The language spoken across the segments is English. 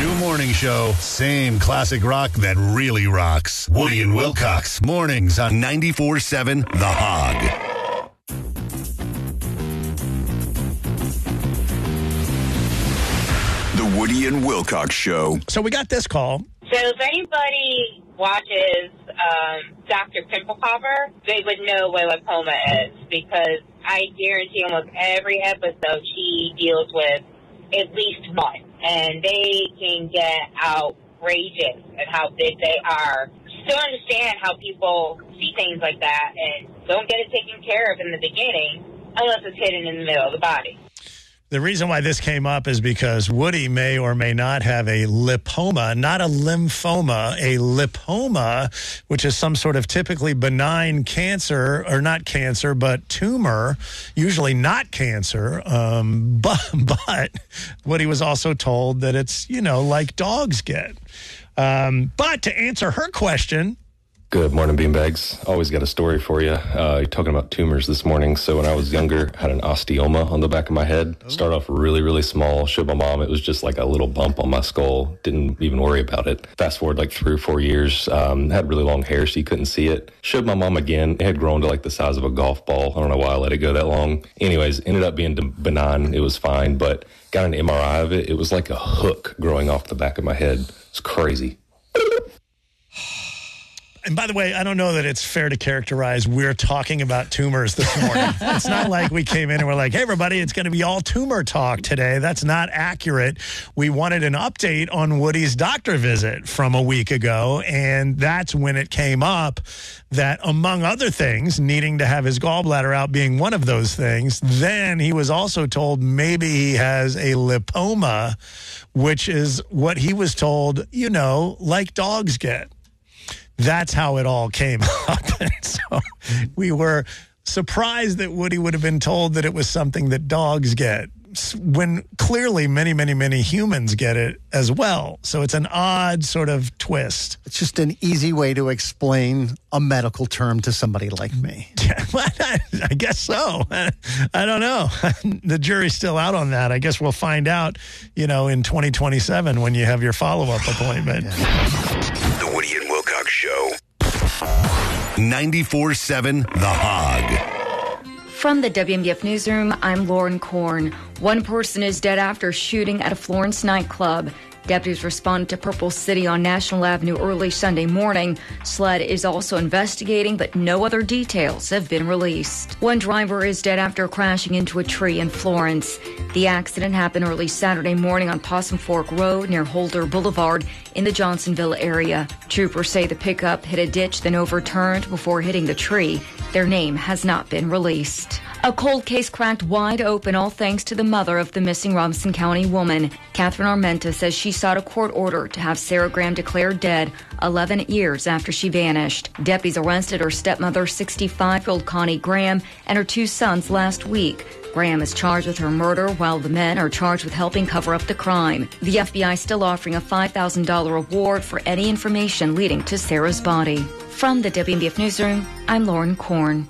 New morning show, same classic rock that really rocks. Woody and Wilcox, mornings on 94.7 The Hog. The Woody and Wilcox Show. So we got this call. So if anybody watches Dr. Pimple Popper, they would know what lipoma is, because I guarantee almost every episode she deals with at least one. And they can get outrageous at how big they are. Still understand how people see things like that and don't get it taken care of in the beginning unless it's hidden in the middle of the body. The reason why this came up is because Woody may or may not have a lipoma, not a lymphoma, a lipoma, which is some sort of typically benign cancer, or not cancer, but tumor, usually not cancer. But Woody was also told that it's, like dogs get. But to answer her question... Good morning, Beanbags. Always got a story for you. You're talking about tumors this morning. So when I was younger, I had an osteoma on the back of my head. Started off really, really small. Showed my mom. It was just like a little bump on my skull. Didn't even worry about it. Fast forward like 3 or 4 years. Had really long hair, so you couldn't see it. Showed my mom again. It had grown to like the size of a golf ball. I don't know why I let it go that long. Anyways, ended up being benign. It was fine, but got an MRI of it. It was like a hook growing off the back of my head. It's crazy. And by the way, I don't know that it's fair to characterize we're talking about tumors this morning. It's not like we came in and we're like, hey, everybody, it's going to be all tumor talk today. That's not accurate. We wanted an update on Woody's doctor visit from a week ago, and that's when it came up that, among other things, needing to have his gallbladder out being one of those things, then he was also told maybe he has a lipoma, which is what he was told, like dogs get. That's how it all came up. And so we were surprised that Woody would have been told that it was something that dogs get, when clearly many, many, many humans get it as well. So it's an odd sort of twist. It's just an easy way to explain a medical term to somebody like me. I guess so. I don't know. The jury's still out on that. I guess we'll find out, in 2027 when you have your follow-up appointment. The Woody and Wilcox Show. 94.7 The Hog. From the WMBF Newsroom, I'm Lauren Korn. One person is dead after shooting at a Florence nightclub. Deputies responded to Purple City on National Avenue early Sunday morning. SLED is also investigating, but no other details have been released. One driver is dead after crashing into a tree in Florence. The accident happened early Saturday morning on Possum Fork Road near Holder Boulevard in the Johnsonville area. Troopers say the pickup hit a ditch, then overturned before hitting the tree. Their name has not been released. A cold case cracked wide open, all thanks to the mother of the missing Robinson County woman. Catherine Armenta says she sought a court order to have Sarah Graham declared dead 11 years after she vanished. Deputies arrested her stepmother, 65-year-old Connie Graham, and her 2 sons last week. Graham is charged with her murder, while the men are charged with helping cover up the crime. The FBI is still offering a $5,000 reward for any information leading to Sarah's body. From the WMBF Newsroom, I'm Lauren Korn.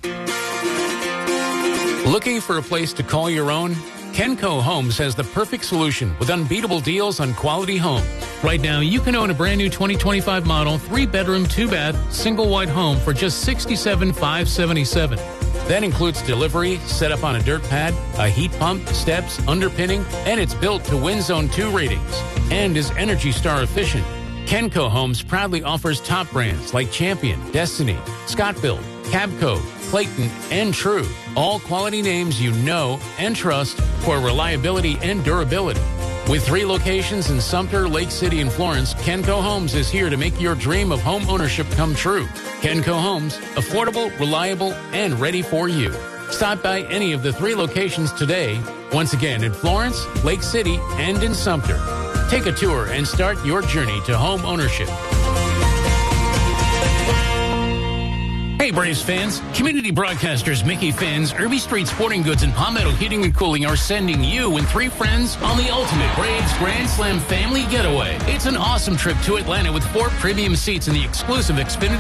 Looking for a place to call your own? Kenco Homes has the perfect solution with unbeatable deals on quality homes. Right now, you can own a brand new 2025 model 3-bedroom, 2-bath, single wide home for just $67,577. That includes delivery, set up on a dirt pad, a heat pump, steps, underpinning, and it's built to Wind Zone 2 ratings and is Energy Star efficient. Kenco Homes proudly offers top brands like Champion, Destiny, Scott-Built, Cabco, Clayton, and True. All quality names you know and trust for reliability and durability. With 3 locations in Sumter, Lake City, and Florence, Kenco Homes is here to make your dream of home ownership come true. Kenco Homes, affordable, reliable, and ready for you. Stop by any of the 3 locations today. Once again, in Florence, Lake City, and in Sumter. Take a tour and start your journey to home ownership. Hey Braves fans, community broadcasters Mickey Finn's, Irby Street Sporting Goods, and Palmetto Heating and Cooling are sending you and 3 friends on the ultimate Braves Grand Slam family getaway. It's an awesome trip to Atlanta with 4 premium seats in the exclusive Xfinity